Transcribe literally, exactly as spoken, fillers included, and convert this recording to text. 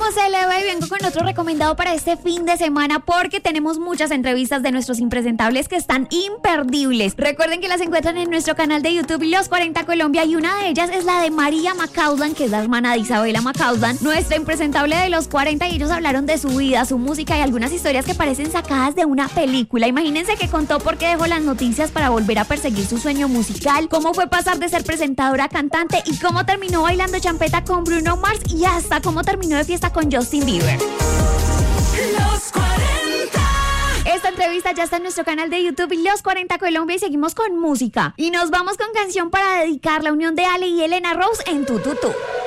José Leva y vengo con otro recomendado para este fin de semana porque tenemos muchas entrevistas de nuestros impresentables que están imperdibles. Recuerden que las encuentran en nuestro canal de YouTube Los cuarenta Colombia y una de ellas es la de María Macaulay, que es la hermana de Isabela Macaulay, nuestra impresentable de Los cuarenta, y ellos hablaron de su vida, su música y algunas historias que parecen sacadas de una película. Imagínense que contó por qué dejó las noticias para volver a perseguir su sueño musical, cómo fue pasar de ser presentadora a cantante y cómo terminó bailando champeta con Bruno Mars y hasta cómo terminó de fiesta con Justin Bieber. Los cuarenta. Esta entrevista ya está en nuestro canal de YouTube Los cuarenta Colombia y seguimos con música. Y nos vamos con canción para dedicar la unión de Ale y Elena Rose en Tu Tu Tu.